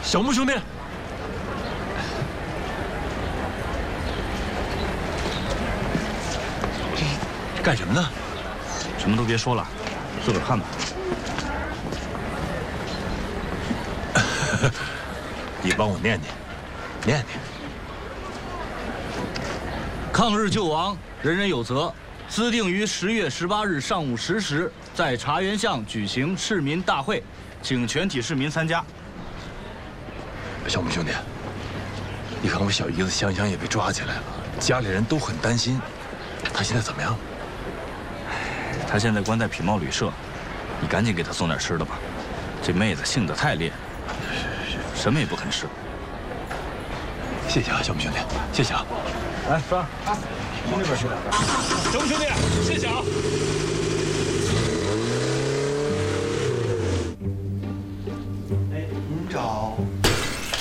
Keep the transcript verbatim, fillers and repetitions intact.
小木兄弟，这干什么呢？ 什么都别说了，自个儿看吧。 你帮我念念，念念。 抗日救亡，人人有责。自定于十月十八日上午十时，在茶园巷举行市民大会，请全体市民参加。 小木兄弟，你看我小姨子香香也被抓起来了，家里人都很担心。她现在怎么样？ 她现在关在品茂旅社，你赶紧给她送点吃的吧。这妹子性子太烈，什么也不肯吃。 谢谢啊，小木兄弟，谢谢啊。 来，刷啊，从这边去。 小木兄弟，谢谢啊。